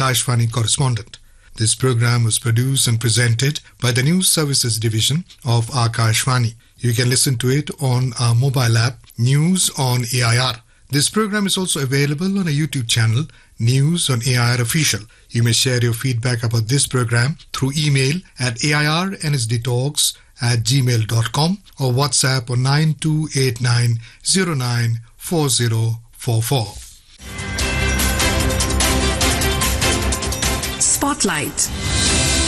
Akashvani correspondent. This program was produced and presented by the News Services Division of Akashvani. You can listen to it on our mobile app, News on AIR. This program is also available on a YouTube channel, News on AIR Official. You may share your feedback about this program through email at airnsdtalks@gmail.com or WhatsApp on 9289094044. Spotlight.